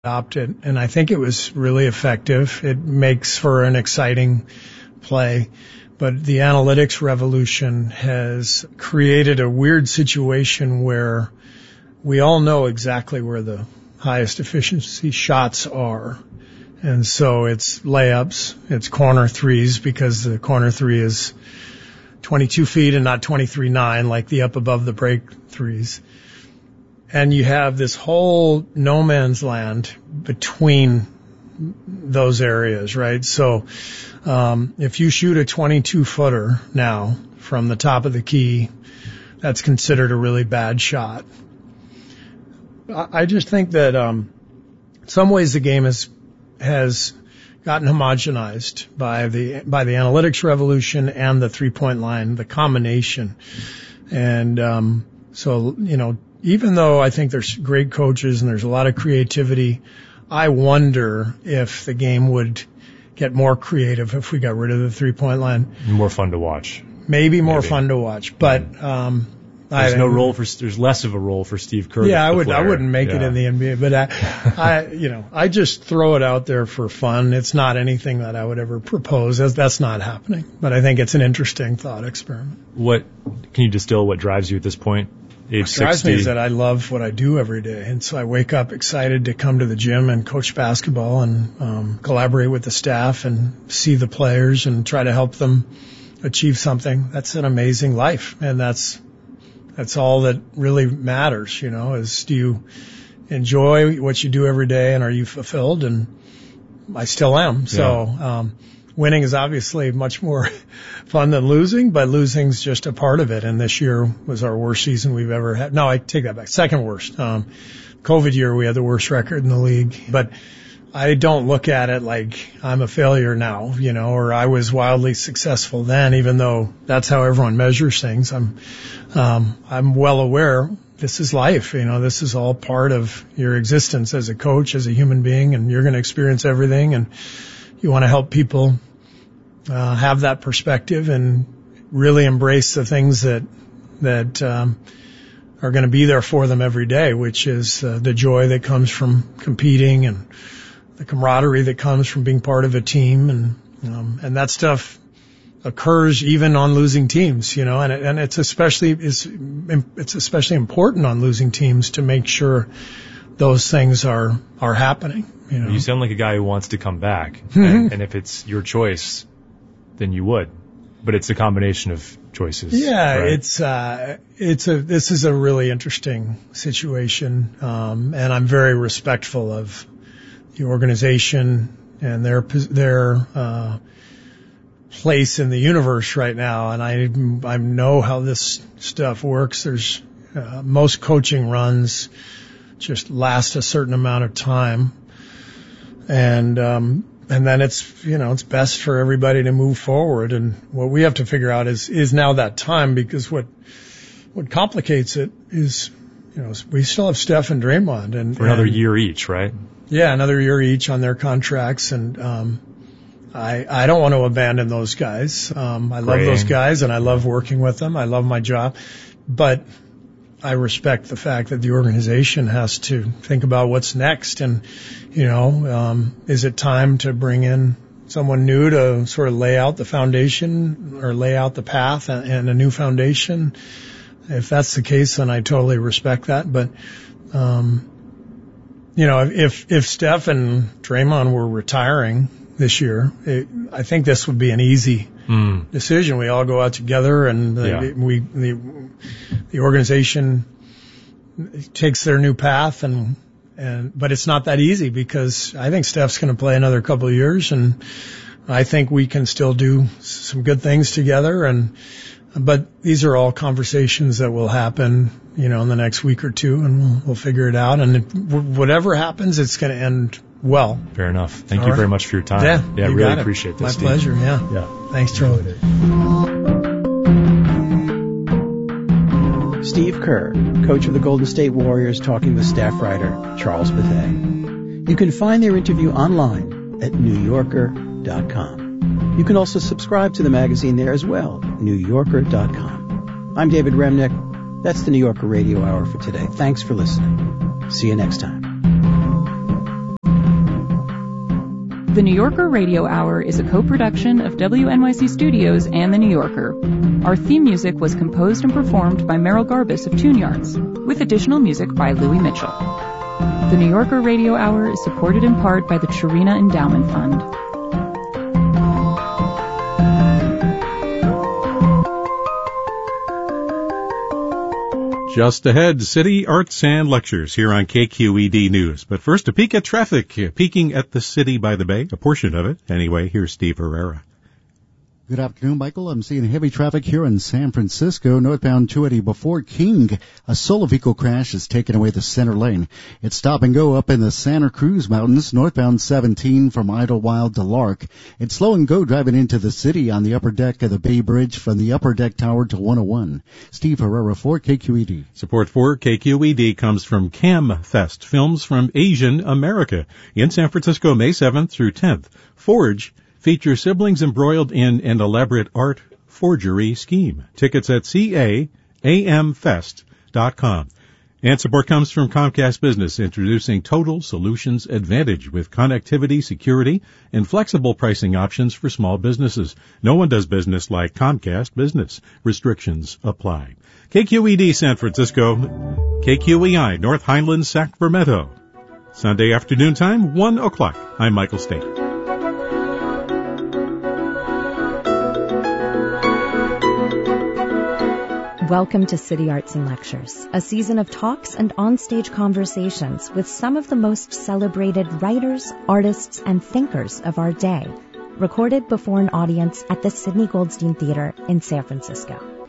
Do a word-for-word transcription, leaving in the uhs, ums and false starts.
adopted, and I think it was really effective. It makes for an exciting play. But the analytics revolution has created a weird situation where we all know exactly where the highest efficiency shots are. And so it's layups, it's corner threes, because the corner three is twenty-two feet and not twenty-three nine like the up above the break threes. And you have this whole no man's land between those areas, right? So um, if you shoot a twenty-two footer now from the top of the key, that's considered a really bad shot. I just think that um, in some ways the game has has gotten homogenized by the by the analytics revolution and the three-point line, the combination. And um, so, you know, even though I think there's great coaches and there's a lot of creativity, I wonder if the game would get more creative if we got rid of the three-point line. More fun to watch. Maybe more Maybe. fun to watch, but um, there's I, no role for. There's less of a role for Steve Kerr. Yeah, I would. player. I wouldn't make yeah. it in the N B A, but I, I, you know, I just throw it out there for fun. It's not anything that I would ever propose. That's, that's not happening. But I think it's an interesting thought experiment. What can you distill? What drives you at this point? Age What drives sixty. me is that I love what I do every day, and so I wake up excited to come to the gym and coach basketball and um, collaborate with the staff and see the players and try to help them achieve something. That's an amazing life, and that's that's all that really matters. You know, is do you enjoy what you do every day, and are you fulfilled? And I still am. So Yeah. um, winning is obviously much more fun than losing, but losing's just a part of it. And this year was our worst season we've ever had. No, I take that back. Second worst. Um, COVID year, we had the worst record in the league. But I don't look at it like I'm a failure now, you know, or I was wildly successful then, even though that's how everyone measures things. I'm, um, I'm well aware this is life. You know, this is all part of your existence as a coach, as a human being, and you're going to experience everything. And you want to help people uh, have that perspective and really embrace the things that that um, are going to be there for them every day, which is uh, the joy that comes from competing and the camaraderie that comes from being part of a team, and um, and that stuff occurs even on losing teams, you know, and it, and it's especially is it's especially important on losing teams to make sure those things are are happening. You know? You sound like a guy who wants to come back, and, and if it's your choice, then you would. But it's a combination of choices. Yeah, right? it's uh, it's a this is a really interesting situation, um, and I'm very respectful of the organization and their their uh, place in the universe right now. And I I know how this stuff works. There's uh, most coaching runs just last a certain amount of time. And, um, and then it's, you know, it's best for everybody to move forward. And what we have to figure out is, is now that time, because what, what complicates it is, you know, we still have Steph and Draymond and for another and, year each, right? Yeah, another year each on their contracts. And, um, I, I don't want to abandon those guys. Um, I love Praying. those guys and I love working with them. I love my job, but I respect the fact that the organization has to think about what's next. And, you know, um, is it time to bring in someone new to sort of lay out the foundation or lay out the path and, and a new foundation? If that's the case, then I totally respect that. But, um, you know, if, if Steph and Draymond were retiring this year, it, I think this would be an easy mm. decision. We all go out together and the, yeah. we, the, the organization takes their new path, and, and, but it's not that easy, because I think Steph's going to play another couple of years, and I think we can still do some good things together. And, but these are all conversations that will happen, you know, in the next week or two, and we'll, we'll figure it out. And it, whatever happens, it's going to end well. Fair enough. Thank all you right. very much for your time. Yeah, yeah you really got it. appreciate this. My Steve. pleasure. Yeah. Yeah. Thanks, Charlie. Steve Kerr, coach of the Golden State Warriors, talking with staff writer Charles Bethea. You can find their interview online at new yorker dot com. You can also subscribe to the magazine there as well, new yorker dot com. I'm David Remnick. That's the New Yorker Radio Hour for today. Thanks for listening. See you next time. The New Yorker Radio Hour is a co-production of W N Y C Studios and The New Yorker. Our theme music was composed and performed by Merrill Garbus of Tune Yards, with additional music by Louis Mitchell. The New Yorker Radio Hour is supported in part by the Chirina Endowment Fund. Just ahead, City Arts and Lectures here on K Q E D News. But first, a peek at traffic, peeking at the city by the bay, a portion of it. Anyway, here's Steve Herrera. Good afternoon, Michael. I'm seeing heavy traffic here in San Francisco, northbound two eighty before King. A solo vehicle crash has taken away the center lane. It's stop and go up in the Santa Cruz Mountains, northbound seventeen from Idlewild to Lark. It's slow and go driving into the city on the upper deck of the Bay Bridge from the upper deck tower to one oh one. Steve Herrera for K Q E D. Support for K Q E D comes from CamFest, films from Asian America, in San Francisco, May seventh through tenth. Forge feature siblings embroiled in an elaborate art forgery scheme. Tickets at C A A M fest dot com. And support comes from Comcast Business, introducing Total Solutions Advantage with connectivity, security, and flexible pricing options for small businesses. No one does business like Comcast Business. Restrictions apply. K Q E D San Francisco, K Q E I North Highlands, Sacramento. Sunday afternoon time, one o'clock. I'm Michael State. Welcome to City Arts and Lectures, a season of talks and onstage conversations with some of the most celebrated writers, artists, and thinkers of our day, recorded before an audience at the Sidney Goldstein Theater in San Francisco.